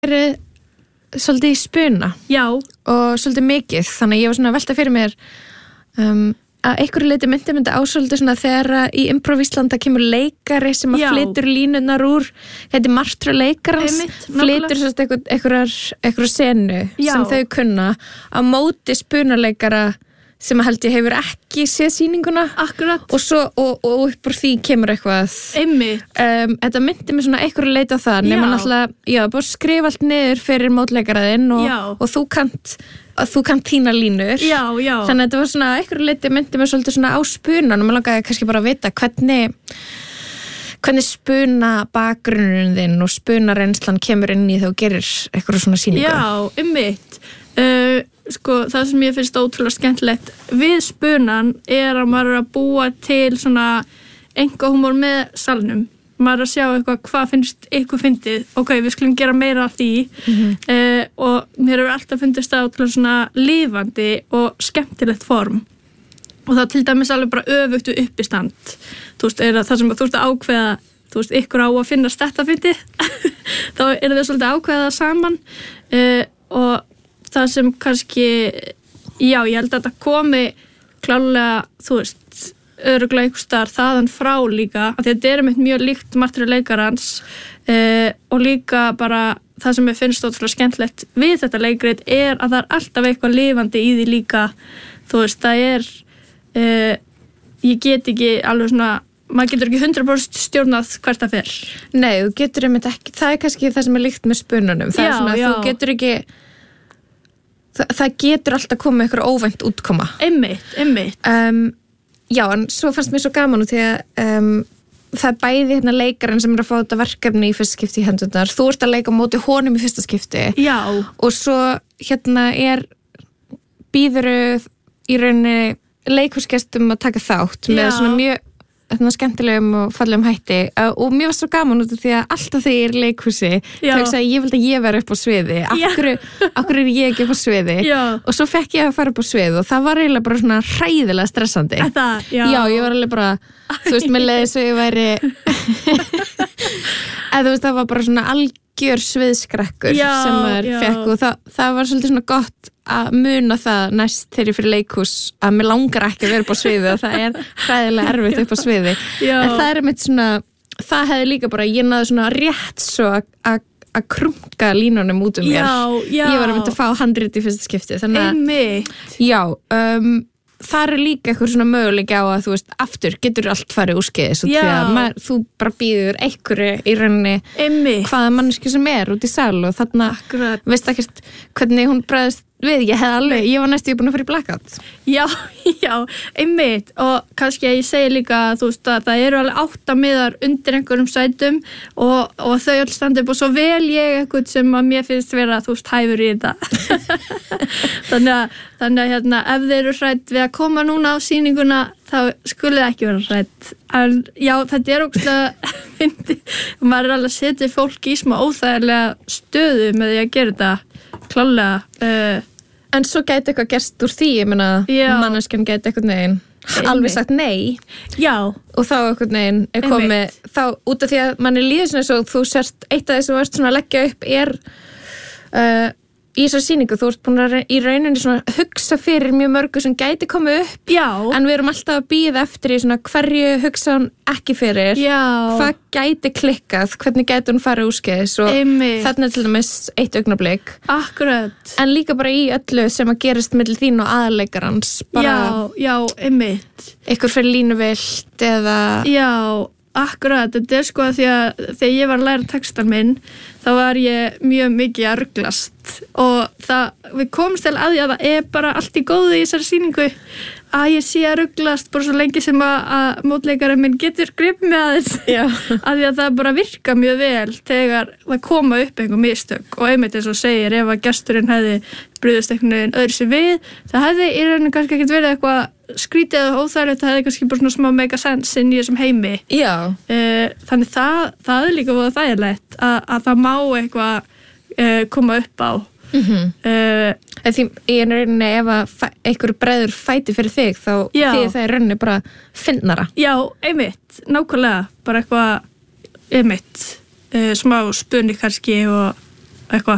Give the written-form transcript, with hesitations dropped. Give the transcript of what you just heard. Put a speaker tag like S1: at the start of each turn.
S1: verið svolítið í spuna.
S2: Já.
S1: Og svolítið mikið, þannig að ég var svona að velta fyrir mér að einhverju leiti myndi á svolítið svona þegar í Improv Íslanda kemur leikari sem að flytur línurnar úr, þetta martröð leikarans, flytur einhverju senu sem þau kunna á móti spunaleikara sem held ég hefur ekki séð sýninguna.
S2: Akkurat.
S1: Og svo, og upp úr því kemur eitthvað.
S2: Einmitt.
S1: Þetta myndi mig svona einhverju leiti á það, nema náttúrulega, bara skrifa allt niður fyrir mótleikaraðinn og þú kannt þína línur.
S2: Já.
S1: Þannig að þetta var svona einhverju leiti myndi mig svolítið svona á spunan og maður langaði kannski bara að vita hvernig spuna bakgrunnurinn þinn og spunareynslan kemur inn í þegar þú gerir eitthvað svona sýningu.
S2: Já, einmitt. Sko, það sem ég finnst ótrúlega skemmtilegt við spunan er að maður er að búa til svona einkahúmor með salnum. Maður er að sjá eitthvað, hvað finnst ykkur fyndið, ok, við skulum gera meira af því og mér hefur alltaf fundist það ótrúlega svona lifandi og skemmtilegt form og það til dæmis alveg bara öfugt uppistand. Þú veist, er það sem þú ert að ákveða, þú veist, ykkur á að finnast þetta fyndið þá er það svolítið ákveða það saman og það sem kannski, já, ég held að þetta komi klárlega, þú veist, örugglega einhvers staðar þaðan frá líka, af því að þetta er mjög líkt martröð leikarans og líka bara það sem ég finnst ótrúlega skemmtilegt við þetta leikrit er að það er alltaf eitthvað lifandi í því líka, þú veist, það er, ég get ekki alveg svona, maður getur ekki 100% stjórnað hvert það fer.
S1: Nei, þú getur einmitt ekki, það er kannski það sem er líkt með spununum, það er svona, þú getur ekki það getur alltaf komið eitthvað óvænt útkoma.
S2: Einmitt.
S1: Já, en svo fannst mér svo gaman út því að það er bæði leikarinn sem er að fá þetta verkefni í fyrsta skipti í hendurnar. Þú ert að leika á móti honum í fyrsta skipti.
S2: Já.
S1: Og svo býðuru í rauninni leikhúsgestum að taka þátt með svona mjög skemmtilegum og fallegum hætti og mér var svo gaman út af því að alltaf þegar ég er í leikhúsi þá sagði ég vildi að ég vera upp á sviði akkur er ég ekki upp á sviði og svo fekk ég að fara upp á sviði og það var eiginlega bara svona hræðilega stressandi. Já, ég var alveg bara þú veist, mér leiði svo ég væri eða þú veist, það var bara svona algjör sviðskrekkur sem maður fekk og það var svolítið svona gott að muna það næst þegar ég fyrir leikhús að mér langar ekki að vera upp á sviði og það er hræðilega erfitt upp á sviði en það er mitt svona, það hefði líka bara ég náði svona rétt svo að krunka línunum út mér ég var að mynda að fá handrit í fyrsta skipti þannig að þar er líka eitthvað svona möguleiki á að þú veist, aftur getur allt farið úrskeiðis og því að þú bara býður einhverju í rauninni hvaða manneski sem er út í sal og þarna veist ekkert hvernig hún bregðist við, ég var næstu búin að fara í blackout. Já, einmitt og kannski að ég segi líka þú veist að það eru alveg 8 miðar undir einhverjum sætum og þau öll standa upp og svo vel ég eitthvað sem að mér finnst vera þú veist hæfur í þetta þannig að ef þeir eru hrædd við að koma núna á sýninguna þá skulle það ekki vera hrædd en já, þetta er ógeðslega fyndið og maður er alveg að setja fólk í smá óþægilega stöðu með því að gera þetta klálega en svo gæti eitthvað gerst úr því ég meina, manneskjan gæti eitthvað neginn alveg sagt nei og þá eitthvað neginn er komið þá út af því að manni líður svona svo þú sérst eitt af þessu þú ert svona að leggja upp er í þessari sýningu, þú ert búin að í rauninni svona hugsa fyrir mjög mörgu sem gæti komið upp en við erum alltaf að bíða eftir í svona hverju hugsa hún ekki fyrir hvað gæti klikkað, hvernig gæti hún farið úrskeiðis og þarna er til dæmis eitt augnablik en líka bara í öllu sem að gerist milli þín og aðalleikarans ykkur fyrir línuvilt eða Akkurat, þetta er sko að því að þegar ég var að læra textan minn þá var ég mjög mikið að ruglast og við komumst til að því að það er bara allt í góðu í þessari sýningu að ég sé að ruglast bara svo lengi sem að mótleikarinn minn getur gripið með aðeins að því að það bara virka mjög vel þegar það koma upp einhver mistök og einmitt eins og segir ef að gesturinn hefði brugðist einhvern veginn öðru sér við það hefði í rauninu kannski ekkert verið eitthvað skrítið og óþægilegt, það hefði kannski bara svona smá mega sense inn í þessum heimi þannig það er líka voða þægilegt að það má eitthvað koma upp á því í rauninni ef að einhver breiður fæti fyrir þig þá því það er rauninni bara fyndnara
S2: einmitt, nákvæmlega bara eitthvað einmitt, smá spunni kannski og eitthvað